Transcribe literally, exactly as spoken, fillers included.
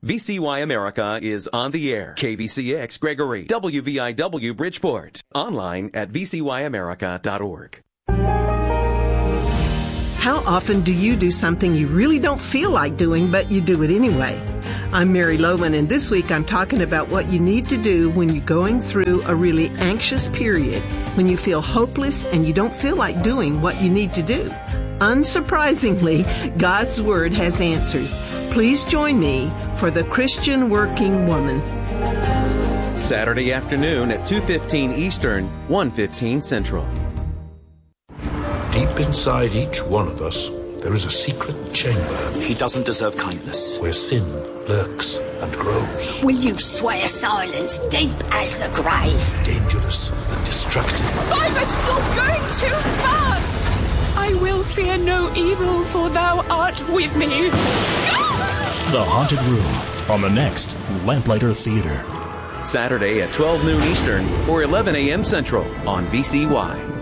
V C Y America is on the air. K B C X Gregory, W V I W Bridgeport. Online at v c y america dot org. How often do you do something you really don't feel like doing, but you do it anyway? I'm Mary Lowman, and this week I'm talking about what you need to do when you're going through a really anxious period, when you feel hopeless and you don't feel like doing what you need to do. Unsurprisingly, God's Word has answers. Please join me for The Christian Working Woman. Saturday afternoon at two fifteen Eastern, one fifteen Central. Deep inside each one of us, there is a secret chamber. He doesn't deserve kindness. Where sin lurks and grows. Will you swear silence deep as the grave? Dangerous and destructive. Violet, you're going too fast! I will fear no evil, for thou art with me. The Haunted Room on the next Lamplighter Theater. Saturday at twelve noon Eastern or eleven a.m. Central on V C Y.